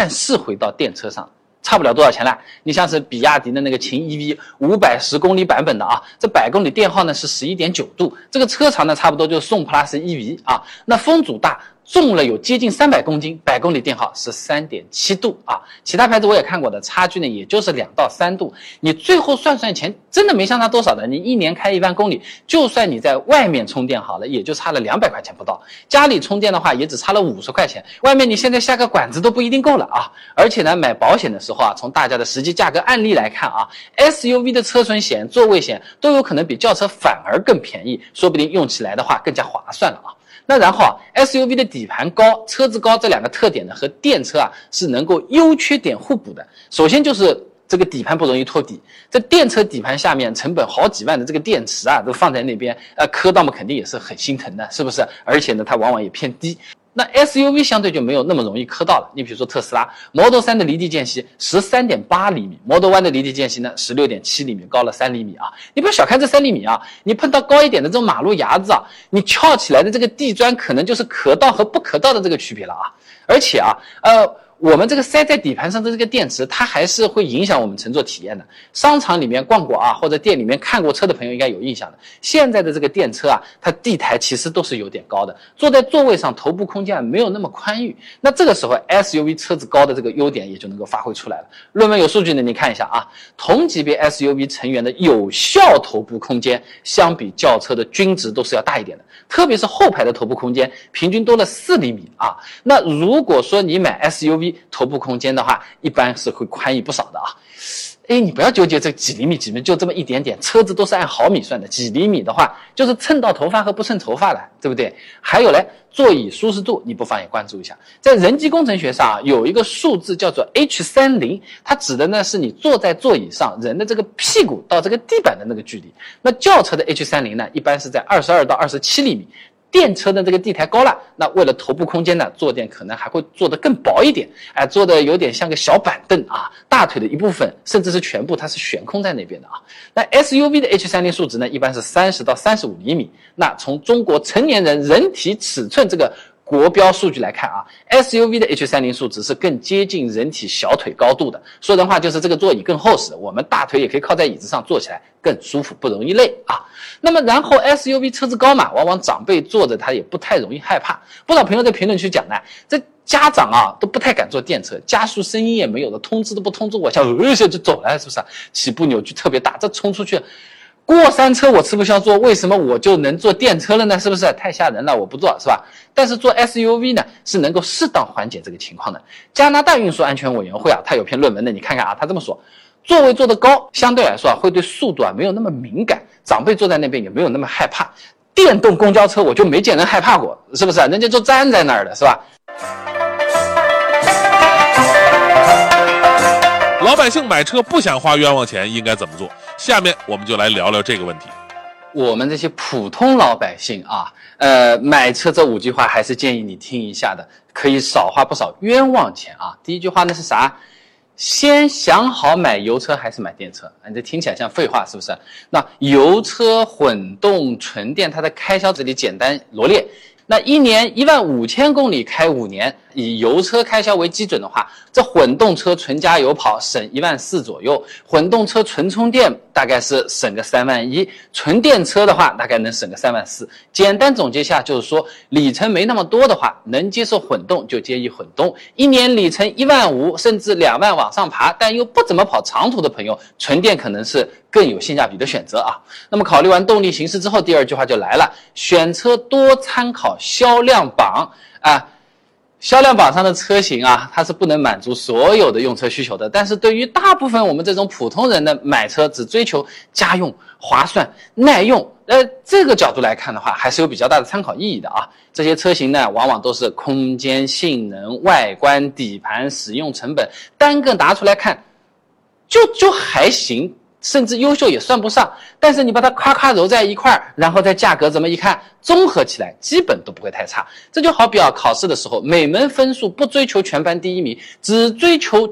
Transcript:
但是回到电车上差不了多少钱了。你像是比亚迪的那个秦 EV 510公里版本的啊，这100公里电耗呢是 11.9 度，这个车长呢差不多就是宋 plus EV 啊，那风阻大，重了有接近300公斤，100公里电耗是 3.7 度啊。其他牌子我也看过的，差距呢也就是2到3度。你最后算算钱，真的没相差多少的。你一年开1万公里，就算你在外面充电好了，也就差了200块钱不到。家里充电的话，也只差了50块钱。外面你现在下个管子都不一定够了啊。而且呢，买保险的时候啊，从大家的实际价格案例来看啊 ，SUV 的车损险、座位险都有可能比轿车反而更便宜，说不定用起来的话更加划算了啊。那然后SUV 的底盘高、车子高这两个特点呢，和电车啊是能够优缺点互补的。首先就是这个底盘不容易脱底，这电车底盘下面成本好几万的这个电池啊，都放在那边，磕到嘛肯定也是很心疼的，是不是？而且呢，它往往也偏低。那 SUV 相对就没有那么容易磕到了。你比如说特斯拉 Model 3的离地间隙 13.8 厘米 Model Y 的离地间隙呢 16.7 厘米，高了3厘米啊。你不要小看这3厘米啊，你碰到高一点的这种马路牙子啊，你翘起来的这个地砖可能就是可到和不可到的这个区别了啊。而且啊我们这个塞在底盘上的这个电池，它还是会影响我们乘坐体验的。商场里面逛过啊，或者店里面看过车的朋友应该有印象的。现在的这个电车啊，它地台其实都是有点高的，坐在座位上头部空间没有那么宽裕。那这个时候 SUV 车子高的这个优点也就能够发挥出来了。论文有数据呢，你看一下啊，同级别 SUV 成员的有效头部空间相比轿车的均值都是要大一点的，特别是后排的头部空间平均多了4厘米啊。那如果说你买 SUV 头部空间的话，一般是会宽裕不少的啊。你不要纠结这几厘米几厘米，就这么一点点，车子都是按毫米算的，几厘米的话就是蹭到头发和不蹭头发了，对不对？还有嘞，座椅舒适度你不妨也关注一下。在人机工程学上有一个数字叫做 H30， 它指的呢是你坐在座椅上人的这个屁股到这个地板的那个距离。那轿车的 H30 呢，一般是在22到27厘米。电车的这个地台高了，那为了头部空间呢，坐垫可能还会做得更薄一点，做得有点像个小板凳啊，大腿的一部分甚至是全部它是悬空在那边的啊。那 SUV 的 H30 数值呢，一般是30到35厘米。那从中国成年人人体尺寸这个国标数据来看啊 ，SUV 的 H30 数值是更接近人体小腿高度的。说人话就是这个座椅更厚实，我们大腿也可以靠在椅子上坐起来更舒服，不容易累啊。那么然后 SUV 车子高嘛，往往长辈坐着他也不太容易害怕。不少朋友在评论区讲呢，这家长啊都不太敢坐电车，加速声音也没有的，通知都不通知我，像一下就走了，是不是？起步扭矩特别大，这冲出去。过山车我吃不消坐，为什么我就能坐电车了呢？是不是太吓人了？我不坐，是吧？但是坐 SUV 呢，是能够适当缓解这个情况的。加拿大运输安全委员会啊，它有篇论文的，你看看啊，它这么说：座位坐得高，相对来说会对速度没有那么敏感，长辈坐在那边也没有那么害怕。电动公交车我就没见人害怕过，是不是？人家就站在那儿的，是吧？ 老百姓买车不想花冤枉钱，应该怎么做？下面我们就来聊聊这个问题。 我们这些普通老百姓啊，买车这5句话还是建议你听一下的，可以少花不少冤枉钱啊。第一句话呢是啥？先想好买油车还是买电车。你这听起来像废话，是不是？那油车、混动、纯电，它的开销这里简单罗列。那一年15000公里开5年，以油车开销为基准的话，这混动车纯加油跑省14000左右，混动车纯充电大概是省个31000，纯电车的话大概能省个34000。简单总结下就是说，里程没那么多的话，能接受混动就建议混动。一年里程15000甚至2万往上爬，但又不怎么跑长途的朋友，纯电可能是更有性价比的选择啊。那么考虑完动力形式之后，第2句话就来了，选车多参考销量榜啊。销量榜上的车型啊，它是不能满足所有的用车需求的，但是对于大部分我们这种普通人的买车只追求家用、划算、耐用，这个角度来看的话，还是有比较大的参考意义的啊。这些车型呢，往往都是空间、性能、外观、底盘、使用成本单个拿出来看，就还行。甚至优秀也算不上，但是你把它咔咔揉在一块儿，然后再价格这么一看，综合起来基本都不会太差。这就好比考试的时候，每门分数不追求全班第1名，只追求